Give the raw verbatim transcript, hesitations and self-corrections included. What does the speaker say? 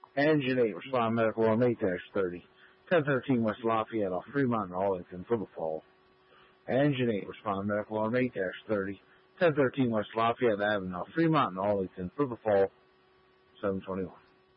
Engine eight, respond medical alarm eight thirty. ten thirteen West Lafayette off Fremont and Arlington for the fall. Engine eight, respond medical alarm eight thirty. ten thirteen West Lafayette Avenue off Fremont and Arlington for the fall. seven twenty-one.